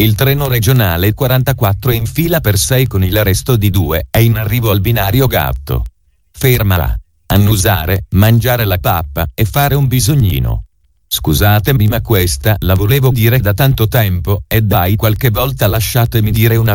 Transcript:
Il treno regionale 44 in fila per 6 con il resto di 2 è in arrivo al binario Gatto. Fermala. Annusare, mangiare la pappa e fare un bisognino. Scusatemi, ma questa la volevo dire da tanto tempo, e dai, qualche volta lasciatemi dire una